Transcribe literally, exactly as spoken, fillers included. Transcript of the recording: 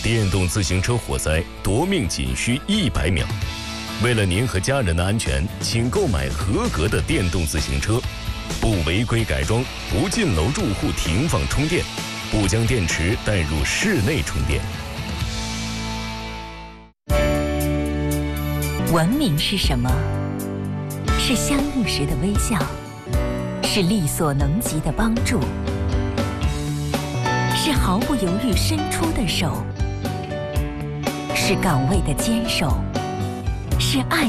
电动自行车火灾夺命仅需一百秒。为了您和家人的安全，请购买合格的电动自行车，不违规改装，不进楼住户停放充电，不将电池带入室内充电。 文明是什么？是相遇时的微笑，是力所能及的帮助，是毫不犹豫伸出的手，是岗位的坚守，是爱